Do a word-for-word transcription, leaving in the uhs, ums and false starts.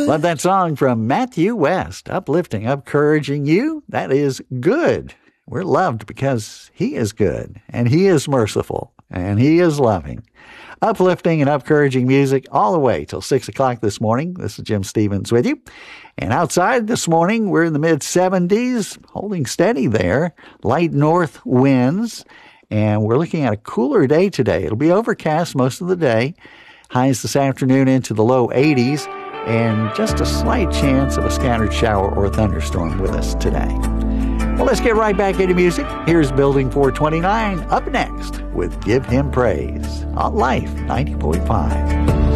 Love that song from Matthew West. Uplifting, encouraging you. That is good. We're loved because He is good, and He is merciful, and He is loving. Uplifting and encouraging music all the way till six o'clock this morning. This is Jim Stevens with you. And outside this morning, we're in the mid seventies, holding steady there. Light north winds, and we're looking at a cooler day today. It'll be overcast most of the day. Highs this afternoon into the low eighties, and just a slight chance of a scattered shower or thunderstorm with us today. Well, let's get right back into music. Here's Building four twenty-nine up next with Give Him Praise on Life ninety point five.